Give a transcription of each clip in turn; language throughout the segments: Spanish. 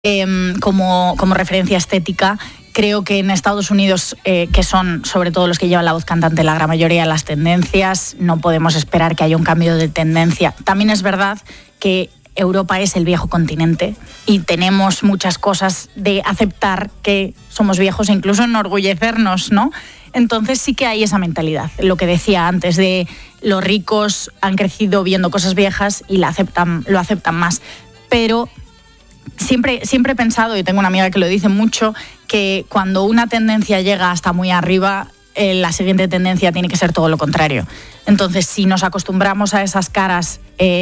como referencia estética. Creo que en Estados Unidos, que son sobre todo los que llevan la voz cantante la gran mayoría de las tendencias, no podemos esperar que haya un cambio de tendencia. También es verdad que Europa es el viejo continente y tenemos muchas cosas de aceptar que somos viejos e incluso enorgullecernos, ¿no? Entonces sí que hay esa mentalidad, lo que decía antes, de los ricos han crecido viendo cosas viejas y lo aceptan más. Pero siempre he pensado, y tengo una amiga que lo dice mucho, que cuando una tendencia llega hasta muy arriba, la siguiente tendencia tiene que ser todo lo contrario. Entonces, si nos acostumbramos a esas caras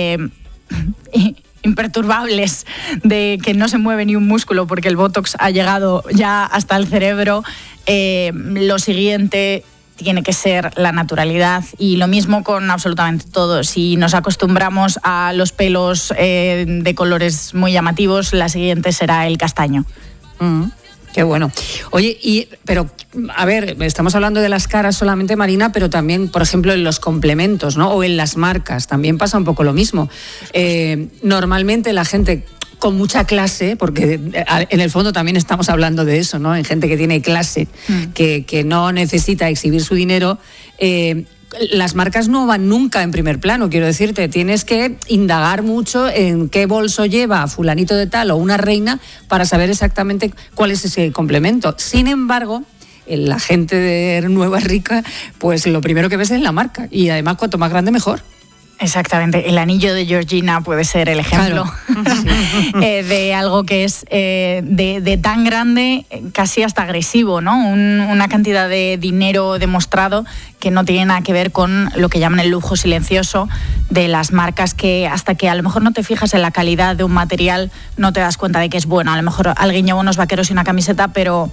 imperturbables de que no se mueve ni un músculo porque el Botox ha llegado ya hasta el cerebro, lo siguiente tiene que ser la naturalidad, y lo mismo con absolutamente todo. Si nos acostumbramos a los pelos de colores muy llamativos, la siguiente será el castaño. Qué bueno. Oye, pero a ver, estamos hablando de las caras solamente, Marina, pero también, por ejemplo, en los complementos, ¿no? O en las marcas, también pasa un poco lo mismo. Normalmente la gente con mucha clase, porque en el fondo también estamos hablando de eso, ¿no? En gente que tiene clase, que no necesita exhibir su dinero, las marcas no van nunca en primer plano, quiero decirte, tienes que indagar mucho en qué bolso lleva fulanito de tal o una reina para saber exactamente cuál es ese complemento. Sin embargo, la gente de nueva rica, pues lo primero que ves es la marca, y además cuanto más grande mejor. Exactamente, el anillo de Georgina puede ser el ejemplo, claro. De algo que es de tan grande, casi hasta agresivo, ¿no? Una cantidad de dinero demostrado que no tiene nada que ver con lo que llaman el lujo silencioso de las marcas, que hasta que a lo mejor no te fijas en la calidad de un material no te das cuenta de que es bueno. A lo mejor alguien lleva unos vaqueros y una camiseta, pero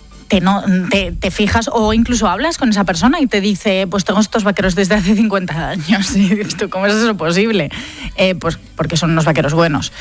te fijas, o incluso hablas con esa persona y te dice, pues tengo estos vaqueros desde hace 50 años. Y dices tú, ¿cómo es eso posible? Pues porque son unos vaqueros buenos.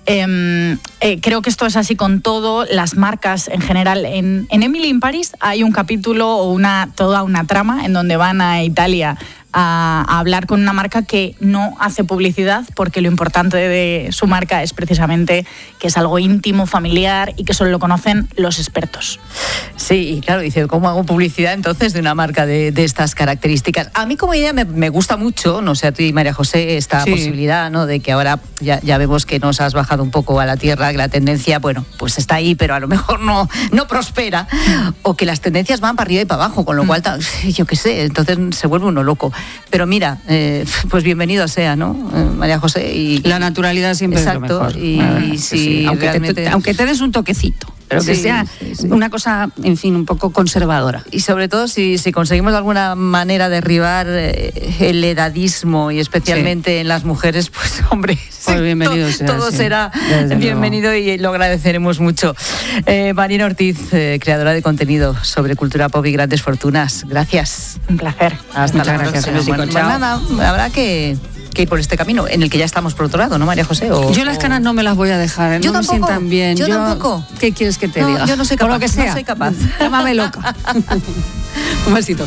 Creo que esto es así con todo, las marcas en general. En Emily in Paris hay un capítulo o toda una trama en donde van a Italia a hablar con una marca que no hace publicidad, porque lo importante de su marca es precisamente que es algo íntimo, familiar, y que solo lo conocen los expertos. Sí, y claro, dice, ¿cómo hago publicidad entonces de una marca de estas características? A mí como idea me gusta mucho, no sé a ti, María José, esta posibilidad, ¿no? De que ahora ya vemos que nos has bajado un poco a la tierra, que la tendencia, bueno, pues está ahí, pero a lo mejor no prospera, o que las tendencias van para arriba y para abajo, con lo cual, yo qué sé, entonces se vuelve uno loco. Pero mira, pues bienvenido sea, ¿no, María José? Y la naturalidad siempre es lo mejor. Y sí, aunque te des un toquecito, pero que sea una cosa, en fin, un poco conservadora. Y sobre todo si conseguimos de alguna manera derribar el edadismo, y especialmente en las mujeres, pues hombre, pues bienvenido sea, todo será bienvenido y lo agradeceremos mucho. Marina Ortiz, creadora de contenido sobre cultura pop y grandes fortunas, gracias. Un placer. Hasta Muchas gracias. Pues nada, habrá que ir por este camino, en el que ya estamos por otro lado, ¿no, María José? Yo las canas no me las voy a dejar, yo no tampoco, me sientan bien. Yo tampoco. ¿Qué quieres que te diga? Yo no soy capaz, por lo que sea. No soy capaz. Llámame loca. Un besito.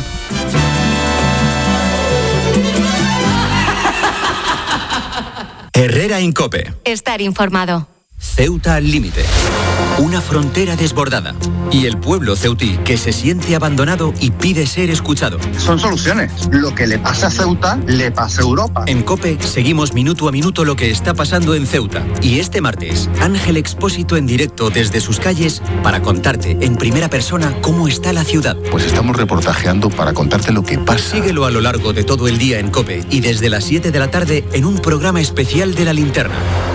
Herrera en COPE. Estar informado. Ceuta al límite. Una frontera desbordada. Y el pueblo ceutí que se siente abandonado y pide ser escuchado. Son soluciones. Lo que le pasa a Ceuta, le pasa a Europa. En COPE seguimos minuto a minuto lo que está pasando en Ceuta. Y este martes, Ángel Expósito en directo desde sus calles para contarte en primera persona cómo está la ciudad. Pues estamos reportajeando para contarte lo que pasa. Síguelo a lo largo de todo el día en COPE y desde las 7 de la tarde en un programa especial de La Linterna.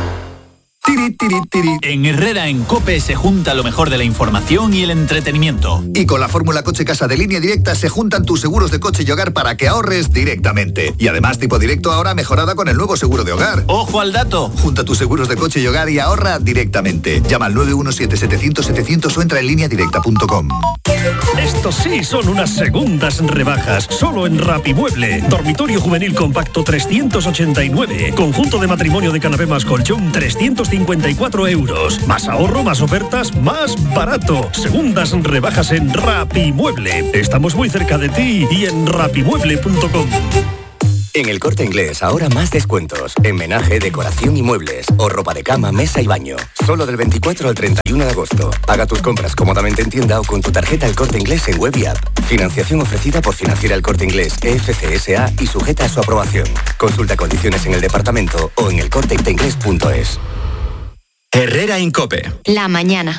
En Herrera en COPE se junta lo mejor de la información y el entretenimiento. Y con la fórmula Coche Casa de Línea Directa se juntan tus seguros de coche y hogar para que ahorres directamente. Y además tipo directo ahora mejorada con el nuevo seguro de hogar. ¡Ojo al dato! Junta tus seguros de coche y hogar y ahorra directamente. Llama al 917-700-700 o entra en lineadirecta.com. Estos sí son unas segundas rebajas. Solo en Rapimueble. Dormitorio juvenil compacto 389. Conjunto de matrimonio de canapé más colchón 354 euros. Más ahorro, más ofertas, más barato. Segundas rebajas en Rapimueble. Estamos muy cerca de ti y en rapimueble.com. En El Corte Inglés, ahora más descuentos. En menaje, decoración y muebles. O ropa de cama, mesa y baño. Solo del 24 al 31 de agosto. Paga tus compras cómodamente en tienda o con tu tarjeta El Corte Inglés en web y app. Financiación ofrecida por Financiera El Corte Inglés, EFCSA y sujeta a su aprobación. Consulta condiciones en el departamento o en elcorteinglés.es. Herrera en COPE. La mañana.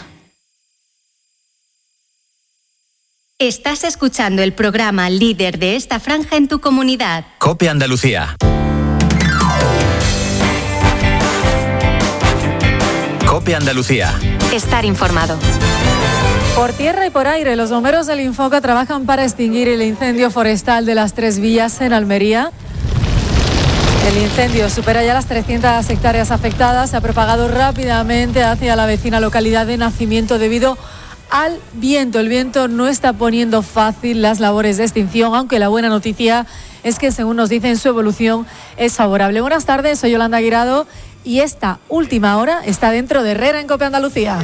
Estás escuchando el programa líder de esta franja en tu comunidad. COPE Andalucía. COPE Andalucía. Estar informado. Por tierra y por aire, los bomberos del Infoca trabajan para extinguir el incendio forestal de las Tres Villas en Almería. El incendio supera ya las 300 hectáreas afectadas, se ha propagado rápidamente hacia la vecina localidad de Nacimiento debido al viento. El viento no está poniendo fácil las labores de extinción, aunque la buena noticia es que, según nos dicen, su evolución es favorable. Buenas tardes, soy Yolanda Guirado y esta última hora está dentro de Herrera en COPE Andalucía.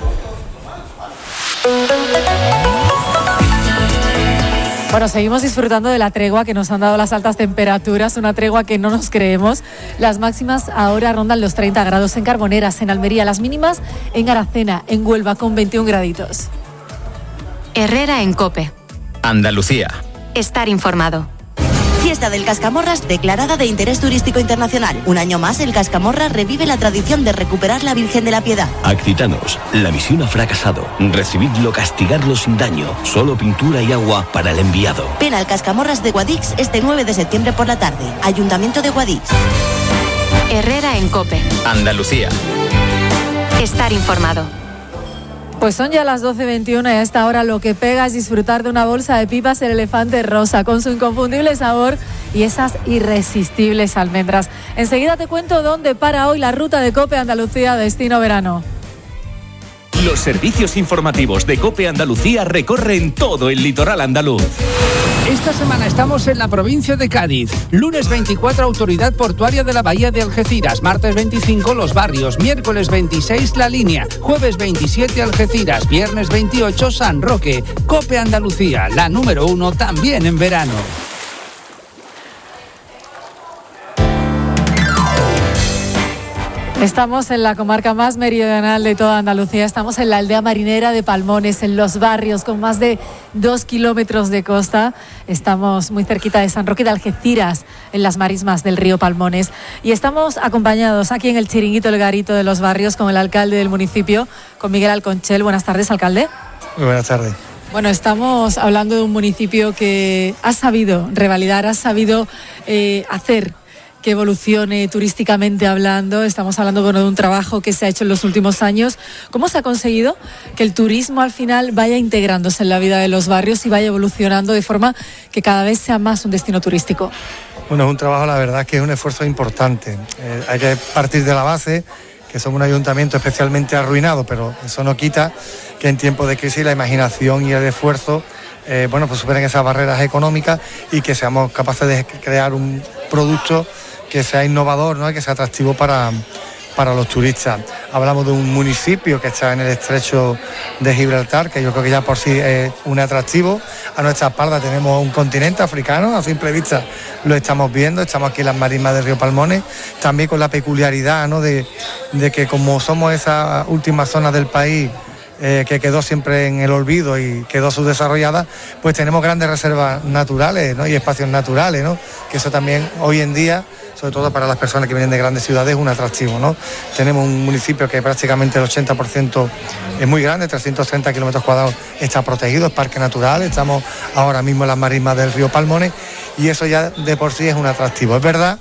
Bueno, seguimos disfrutando de la tregua que nos han dado las altas temperaturas, una tregua que no nos creemos. Las máximas ahora rondan los 30 grados en Carboneras, en Almería, las mínimas en Aracena, en Huelva con 21 graditos. Herrera en COPE. Andalucía. Estar informado. Fiesta del Cascamorras declarada de interés turístico internacional. Un año más, el Cascamorras revive la tradición de recuperar la Virgen de la Piedad. Aquitanos, la misión ha fracasado. Recibidlo, castigarlo sin daño. Solo pintura y agua para el enviado. Ven al Cascamorras de Guadix este 9 de septiembre por la tarde. Ayuntamiento de Guadix. Herrera en COPE. Andalucía. Estar informado. Pues son ya las 12:21 y a esta hora lo que pega es disfrutar de una bolsa de pipas El Elefante Rosa, con su inconfundible sabor y esas irresistibles almendras. Enseguida te cuento dónde para hoy la ruta de COPE Andalucía destino verano. Los servicios informativos de COPE Andalucía recorren todo el litoral andaluz. Esta semana estamos en la provincia de Cádiz. Lunes 24, Autoridad Portuaria de la Bahía de Algeciras. Martes 25, Los Barrios. Miércoles 26, La Línea. Jueves 27, Algeciras. Viernes 28, San Roque. COPE Andalucía, la número 1 también en verano. Estamos en la comarca más meridional de toda Andalucía, estamos en la aldea marinera de Palmones, en Los Barrios, con más de 2 kilómetros de costa. Estamos muy cerquita de San Roque de Algeciras, en las marismas del río Palmones. Y estamos acompañados aquí en el chiringuito El Garito de Los Barrios con el alcalde del municipio, con Miguel Alconchel. Buenas tardes, alcalde. Muy buenas tardes. Bueno, estamos hablando de un municipio que ha sabido revalidar, ha sabido hacer que evolucione turísticamente hablando. Estamos hablando de un trabajo que se ha hecho en los últimos años. ¿Cómo se ha conseguido que el turismo al final vaya integrándose en la vida de los barrios y vaya evolucionando de forma que cada vez sea más un destino turístico? Bueno, es un trabajo, la verdad, que es un esfuerzo importante. Hay que partir de la base, que somos un ayuntamiento especialmente arruinado, pero eso no quita que en tiempos de crisis la imaginación y el esfuerzo pues superen esas barreras económicas y que seamos capaces de crear un producto que sea innovador, ¿no? Y que sea atractivo para los turistas. Hablamos de un municipio que está en el estrecho de Gibraltar, que yo creo que ya por sí es un atractivo. A nuestra espalda tenemos un continente africano, a simple vista lo estamos viendo, estamos aquí en las marismas del río Palmones, también con la peculiaridad, ¿no? de que como somos esa última zona del país que quedó siempre en el olvido y quedó subdesarrollada, pues tenemos grandes reservas naturales, ¿no? Y espacios naturales, ¿no? Que eso también hoy en día, sobre todo para las personas que vienen de grandes ciudades, es un atractivo, ¿no? Tenemos un municipio que prácticamente el 80% es muy grande, 330 kilómetros cuadrados está protegido, es parque natural, estamos ahora mismo en las marismas del río Palmones y eso ya de por sí es un atractivo. Es verdad,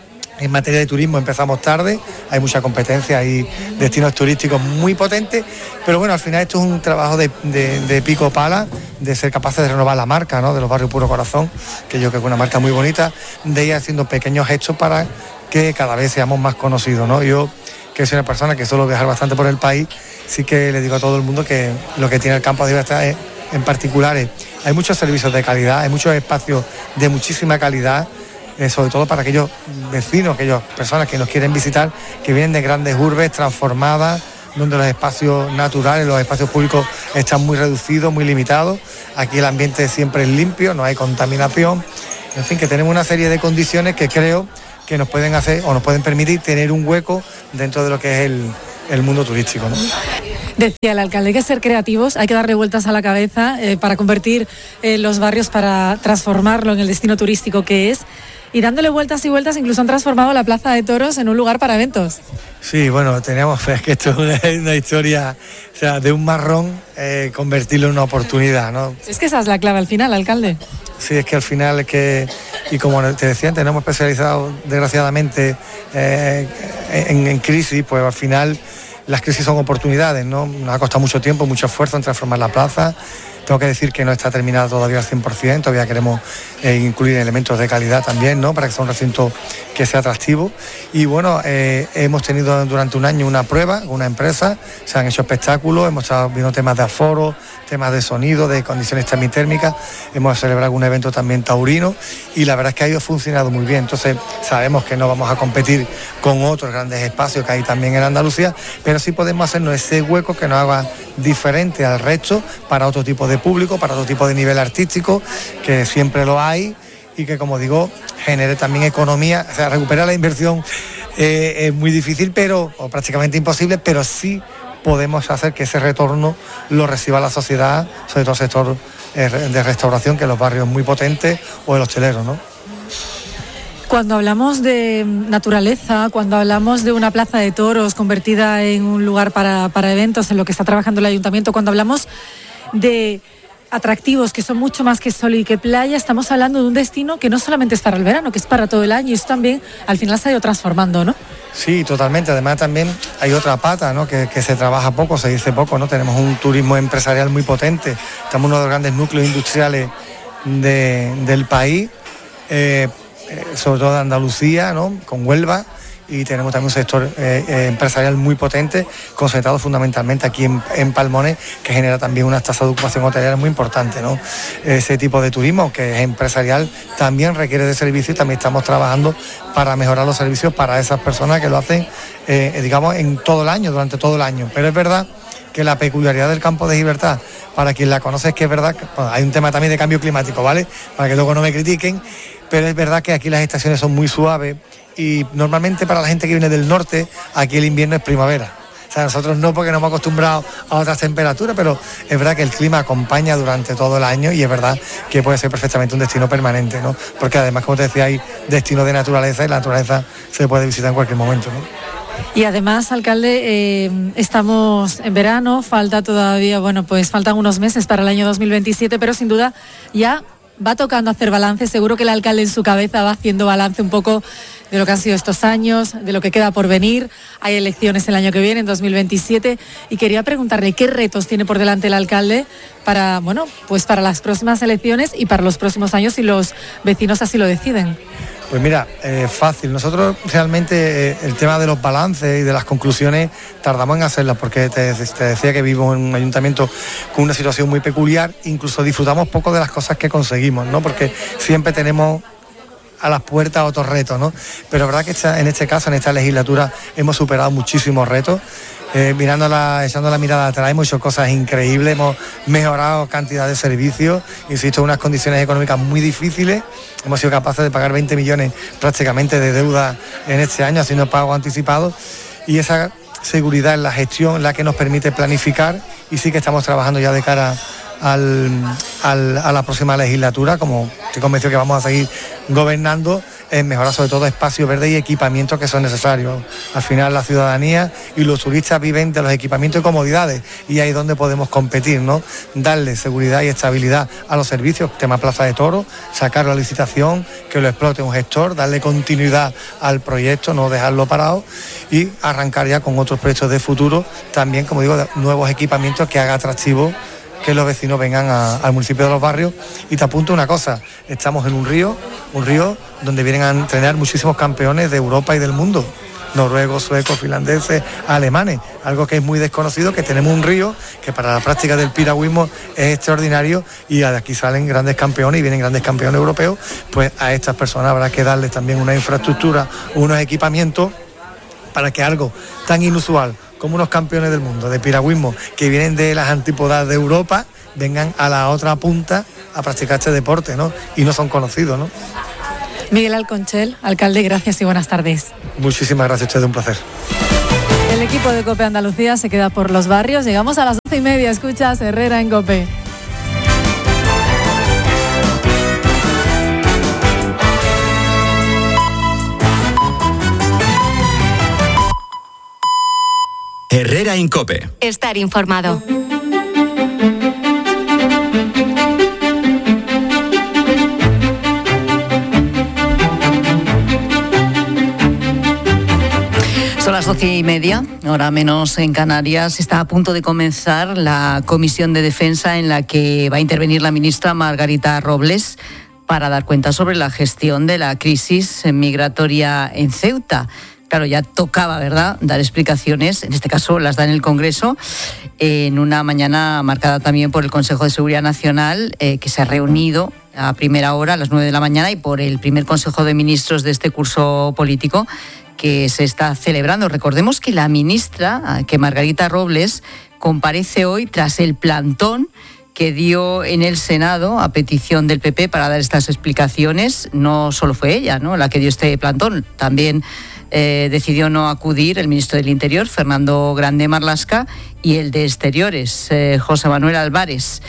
en materia de turismo empezamos tarde, hay mucha competencia, hay destinos turísticos muy potentes, pero bueno, al final esto es un trabajo de pico pala, de ser capaces de renovar la marca, ¿no? De los barrios Puro Corazón, que yo creo que es una marca muy bonita, de ir haciendo pequeños gestos para que cada vez seamos más conocidos, ¿no? Yo, que soy una persona que suelo viajar bastante por el país, sí que le digo a todo el mundo que lo que tiene el campo de Gibraltar en particular hay muchos servicios de calidad, hay muchos espacios de muchísima calidad, sobre todo para aquellos vecinos, aquellas personas que nos quieren visitar, que vienen de grandes urbes transformadas, donde los espacios naturales, los espacios públicos están muy reducidos, muy limitados. Aquí el ambiente siempre es limpio, no hay contaminación En fin, que tenemos una serie de condiciones que creo que nos pueden hacer o nos pueden permitir tener un hueco dentro de lo que es el mundo turístico, ¿no? Decía el alcalde, hay que ser creativos, hay que darle vueltas a la cabeza para convertir los barrios, para transformarlo en el destino turístico que es. Y dándole vueltas y vueltas, incluso han transformado la Plaza de Toros en un lugar para eventos. Sí, bueno, es que esto es una historia, o sea, de un marrón convertirlo en una oportunidad, ¿no? Es que esa es la clave al final, alcalde. Sí, es que al final es que, y como te decía antes, nos hemos especializado desgraciadamente en crisis, pues al final las crisis son oportunidades, ¿no? Nos ha costado mucho tiempo, mucho esfuerzo en transformar la plaza. Tengo que decir que no está terminada todavía al 100%, todavía queremos incluir elementos de calidad también, ¿no? Para que sea un recinto que sea atractivo. Y bueno, hemos tenido durante un año una prueba, una empresa, se han hecho espectáculos, hemos estado viendo temas de aforo, temas de sonido, de condiciones termotérmicas, hemos celebrado un evento también taurino y la verdad es que ha ido funcionando muy bien. Entonces sabemos que no vamos a competir con otros grandes espacios que hay también en Andalucía, pero sí podemos hacernos ese hueco que nos haga diferente al resto para otro tipo de público, para otro tipo de nivel artístico, que siempre lo hay y que, como digo, genere también economía. O sea, recuperar la inversión es muy difícil, o prácticamente imposible, pero sí podemos hacer que ese retorno lo reciba la sociedad, sobre todo el sector de restauración, que en los barrios muy potentes, o el hostelero, ¿no? Cuando hablamos de naturaleza, cuando hablamos de una plaza de toros convertida en un lugar para eventos, en lo que está trabajando el ayuntamiento, cuando hablamos de atractivos que son mucho más que sol y que playa, estamos hablando de un destino que no solamente es para el verano, que es para todo el año, y eso también al final se ha ido transformando, ¿no? Sí, totalmente. Además también hay otra pata, ¿no? que se trabaja poco, se dice poco, ¿no? Tenemos un turismo empresarial muy potente, estamos en uno de los grandes núcleos industriales del país, sobre todo de Andalucía, ¿no? Con Huelva, y tenemos también un sector empresarial muy potente, concentrado fundamentalmente aquí en Palmones, que genera también una tasa de ocupación hotelera muy importante, ¿no? Ese tipo de turismo, que es empresarial, también requiere de servicios, y también estamos trabajando para mejorar los servicios para esas personas que lo hacen, digamos, en todo el año, durante todo el año. Pero es verdad que la peculiaridad del Campo de Gibraltar, para quien la conoce, es que es verdad que bueno, hay un tema también de cambio climático, ¿vale? Para que luego no me critiquen, pero es verdad que aquí las estaciones son muy suaves y normalmente para la gente que viene del norte, aquí el invierno es primavera. O sea, nosotros no, porque no hemos acostumbrado a otras temperaturas, pero es verdad que el clima acompaña durante todo el año y es verdad que puede ser perfectamente un destino permanente, ¿no? Porque además, como te decía, hay destinos de naturaleza y la naturaleza se puede visitar en cualquier momento, ¿no? Y además, alcalde, estamos en verano, falta todavía, bueno, pues faltan unos meses para el año 2027, pero sin duda ya va tocando hacer balance. Seguro que el alcalde en su cabeza va haciendo balance un poco de lo que han sido estos años, de lo que queda por venir. Hay elecciones el año que viene, en 2027, y quería preguntarle qué retos tiene por delante el alcalde para, bueno, pues para las próximas elecciones y para los próximos años, si los vecinos así lo deciden. Pues mira, fácil. Nosotros realmente el tema de los balances y de las conclusiones tardamos en hacerlas, porque te decía que vivimos en un ayuntamiento con una situación muy peculiar, incluso disfrutamos poco de las cosas que conseguimos, ¿no? Porque siempre tenemos a las puertas otros retos, ¿no? Pero es verdad que en este caso, en esta legislatura, hemos superado muchísimos retos. Echando la mirada atrás, hemos hecho cosas increíbles, hemos mejorado cantidad de servicios, insisto, en unas condiciones económicas muy difíciles. Hemos sido capaces de pagar 20 millones prácticamente de deuda en este año, haciendo pagos anticipados, y esa seguridad en la gestión la que nos permite planificar, y sí que estamos trabajando ya de cara a la próxima legislatura, como estoy convencido que vamos a seguir gobernando, en mejorar sobre todo espacios verdes y equipamientos que son necesarios. Al final la ciudadanía y los turistas viven de los equipamientos y comodidades, y ahí es donde podemos competir, ¿no? Darle seguridad y estabilidad a los servicios, tema Plaza de Toros, sacarlo a licitación, que lo explote un gestor, darle continuidad al proyecto, no dejarlo parado, y arrancar ya con otros proyectos de futuro, también, como digo, nuevos equipamientos que haga atractivo que los vecinos vengan al municipio de Los Barrios. Y te apunto una cosa, estamos en un río donde vienen a entrenar muchísimos campeones de Europa y del mundo, noruegos, suecos, finlandeses, alemanes, algo que es muy desconocido, que tenemos un río que para la práctica del piragüismo es extraordinario, y de aquí salen grandes campeones y vienen grandes campeones europeos. Pues a estas personas habrá que darles también una infraestructura, unos equipamientos, para que algo tan inusual como unos campeones del mundo de piragüismo que vienen de las antípodas de Europa, vengan a la otra punta a practicar este deporte, ¿no? Y no son conocidos, ¿no? Miguel Alconchel, alcalde, gracias y buenas tardes. Muchísimas gracias a ustedes, un placer. El equipo de COPE Andalucía se queda por los barrios. Llegamos a las 12:30, escuchas Herrera en COPE. Herrera en COPE. Estar informado. Son las 12:30, hora menos en Canarias. Está a punto de comenzar la Comisión de Defensa en la que va a intervenir la ministra Margarita Robles para dar cuenta sobre la gestión de la crisis migratoria en Ceuta. Claro, ya tocaba, ¿verdad?, dar explicaciones, en este caso las da en el Congreso, en una mañana marcada también por el Consejo de Seguridad Nacional, que se ha reunido a primera hora, a las 9 de la mañana, y por el primer Consejo de Ministros de este curso político que se está celebrando. Recordemos que la ministra, que Margarita Robles, comparece hoy tras el plantón que dio en el Senado a petición del PP para dar estas explicaciones. No solo fue ella, ¿no?, la que dio este plantón, también decidió no acudir el ministro del Interior, Fernando Grande Marlaska, y el de Exteriores, José Manuel Álvarez.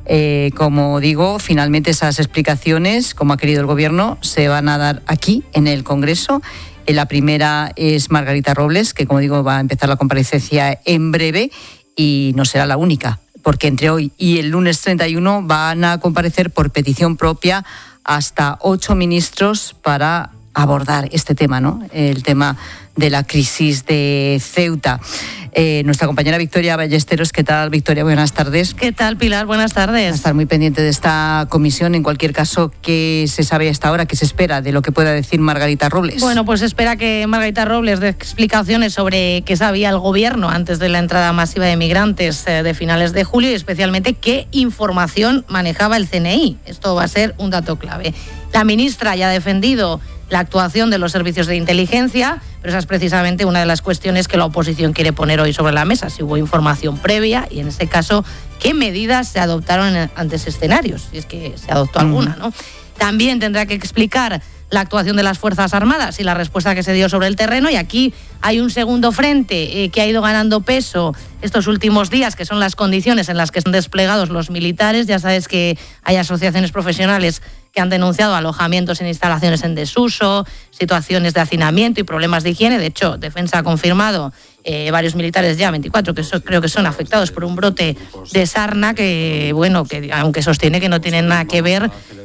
Como digo, finalmente esas explicaciones, como ha querido el Gobierno, se van a dar aquí, en el Congreso. La primera es Margarita Robles, que, como digo, va a empezar la comparecencia en breve y no será la única, porque entre hoy y el lunes 31 van a comparecer por petición propia hasta 8 ministros para abordar este tema, ¿no?, el tema de la crisis de Ceuta. Nuestra compañera Victoria Ballesteros, ¿qué tal, Victoria? Buenas tardes. ¿Qué tal, Pilar? Buenas tardes. A estar muy pendiente de esta comisión. En cualquier caso, ¿qué se sabe hasta ahora? ¿Qué se espera de lo que pueda decir Margarita Robles? Bueno, pues se espera que Margarita Robles dé explicaciones sobre qué sabía el Gobierno antes de la entrada masiva de migrantes de finales de julio, y especialmente qué información manejaba el CNI. Esto va a ser un dato clave. La ministra ya ha defendido la actuación de los servicios de inteligencia, pero esa es precisamente una de las cuestiones que la oposición quiere poner hoy sobre la mesa, si hubo información previa y, en este caso, qué medidas se adoptaron ante ese escenario, si es que se adoptó alguna, ¿no? También tendrá que explicar la actuación de las Fuerzas Armadas y la respuesta que se dio sobre el terreno, y aquí hay un segundo frente que ha ido ganando peso estos últimos días, que son las condiciones en las que están desplegados los militares. Ya sabes que hay asociaciones profesionales que han denunciado alojamientos en instalaciones en desuso, situaciones de hacinamiento y problemas de higiene. De hecho, Defensa ha confirmado varios militares, ya 24, que creo que son afectados por un brote de sarna que, bueno, que aunque sostiene que no tiene nada que ver,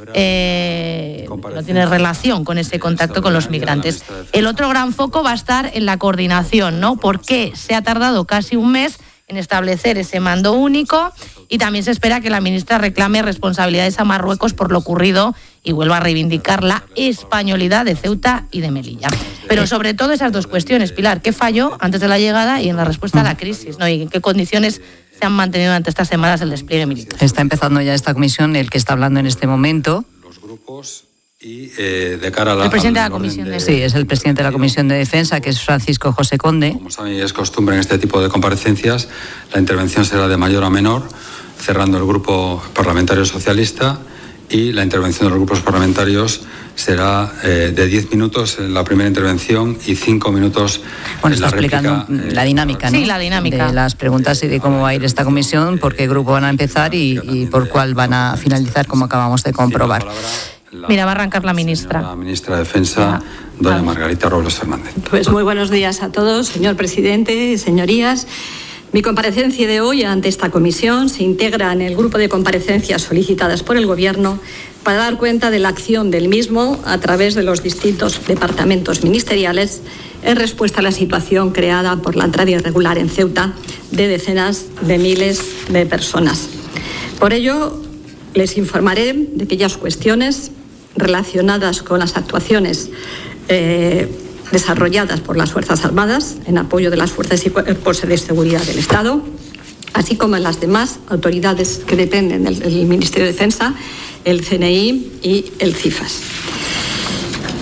no tiene relación con ese contacto con los migrantes. El otro gran foco va a estar en la coordinación, ¿no? ¿Por qué se ha tardado casi un mes en establecer ese mando único? Y también se espera que la ministra reclame responsabilidades a Marruecos por lo ocurrido y vuelva a reivindicar la españolidad de Ceuta y de Melilla. Pero sobre todo esas dos cuestiones, Pilar, ¿qué falló antes de la llegada y en la respuesta a la crisis, ¿no? Y en qué condiciones se han mantenido durante estas semanas el despliegue militar? Está empezando ya esta comisión, el que está hablando en este momento. Los grupos y de cara a la... El presidente de la Comisión Sí, es el presidente de la Comisión de Defensa, que es Francisco José Conde. Como saben, es costumbre en este tipo de comparecencias, la intervención será de mayor a menor, cerrando el grupo parlamentario socialista, y la intervención de los grupos parlamentarios será de 10 minutos en la primera intervención y 5 minutos bueno, en la réplica. Está explicando la dinámica, ¿no? Sí, la dinámica de las preguntas y de cómo va a ir esta comisión, por qué grupo van a empezar y por cuál van a finalizar, como acabamos de comprobar. Mira, va a arrancar la ministra. La ministra de Defensa, doña Margarita Robles Fernández. Pues muy buenos días a todos, señor presidente, señorías. Mi comparecencia de hoy ante esta comisión se integra en el grupo de comparecencias solicitadas por el Gobierno para dar cuenta de la acción del mismo a través de los distintos departamentos ministeriales en respuesta a la situación creada por la entrada irregular en Ceuta de decenas de miles de personas. Por ello, les informaré de aquellas cuestiones relacionadas con las actuaciones desarrolladas por las Fuerzas Armadas en apoyo de las fuerzas y cuerpos de seguridad del Estado, así como en las demás autoridades que dependen del Ministerio de Defensa, el CNI y el CIFAS.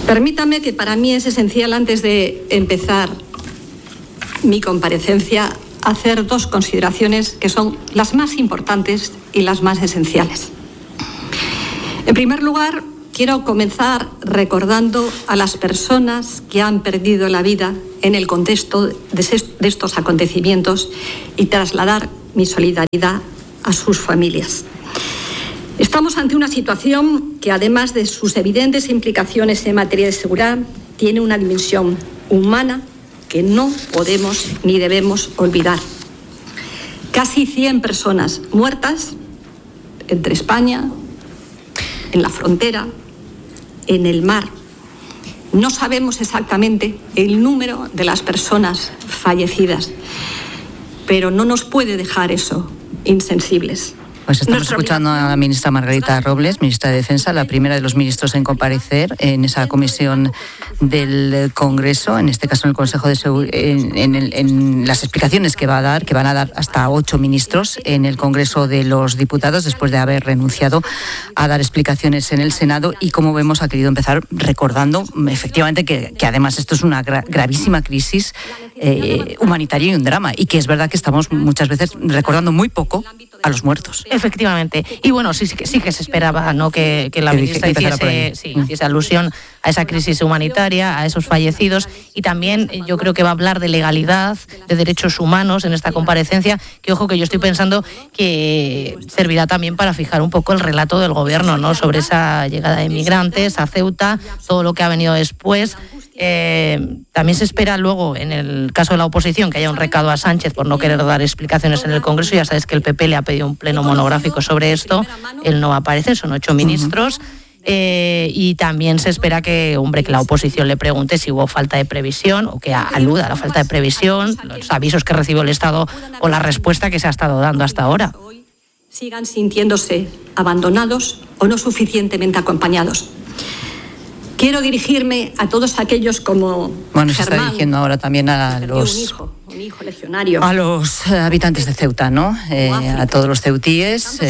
Permítame que para mí es esencial, antes de empezar mi comparecencia, hacer dos consideraciones que son las más importantes y las más esenciales. En primer lugar, quiero comenzar recordando a las personas que han perdido la vida en el contexto de estos acontecimientos y trasladar mi solidaridad a sus familias. Estamos ante una situación que, además de sus evidentes implicaciones en materia de seguridad, tiene una dimensión humana que no podemos ni debemos olvidar. Casi 100 personas muertas entre España, en la frontera, en el mar. No sabemos exactamente el número de las personas fallecidas, pero no nos puede dejar eso insensibles. Pues estamos escuchando a la ministra Margarita Robles, ministra de Defensa, la primera de los ministros en comparecer en esa comisión del Congreso, en este caso en el Consejo de Seguridad, en las explicaciones que van a dar hasta 8 ministros en el Congreso de los Diputados, después de haber renunciado a dar explicaciones en el Senado. Y como vemos, ha querido empezar recordando efectivamente que además esto es una gravísima crisis humanitaria y un drama, y que es verdad que estamos muchas veces recordando muy poco a los muertos. Efectivamente. Y bueno, sí que se esperaba, ¿no?, que la ministra hiciese alusión a esa crisis humanitaria, a esos fallecidos, y también yo creo que va a hablar de legalidad, de derechos humanos en esta comparecencia, que ojo que yo estoy pensando que servirá también para fijar un poco el relato del gobierno, ¿no?, sobre esa llegada de inmigrantes a Ceuta, todo lo que ha venido después. También se espera luego, en el caso de la oposición, que haya un recado a Sánchez por no querer dar explicaciones en el Congreso. Ya sabes que el PP le ha pedido un pleno monográfico sobre esto. Él no va a aparecer, son 8 ministros. Y también se espera que la oposición le pregunte si hubo falta de previsión, o que aluda a la falta de previsión, los avisos que recibió el Estado o la respuesta que se ha estado dando hasta ahora. Sigan sintiéndose abandonados o no suficientemente acompañados. Quiero dirigirme a todos aquellos como Germán, se está dirigiendo ahora también a los legionario, a los habitantes de Ceuta, ¿no? A todos los ceutíes,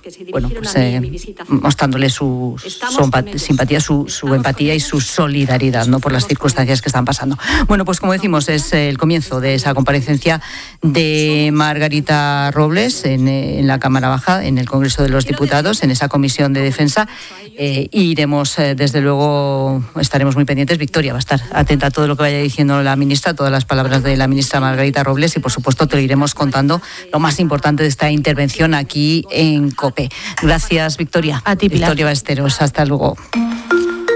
mostrándole su simpatía, su empatía y su solidaridad, ¿no?, por las circunstancias que están pasando. Bueno, pues como decimos, es el comienzo de esa comparecencia de Margarita Robles en la Cámara Baja, en el Congreso de los Diputados, en esa comisión de defensa. Iremos, desde luego, estaremos muy pendientes. Victoria va a estar atenta a todo lo que vaya diciendo la ministra, todas las palabras de la ministra Margarita Robles, y por supuesto te lo iremos contando lo más importante de esta intervención aquí en COPE. Gracias, Victoria. A ti, Pilar. Victoria Ballesteros, hasta luego.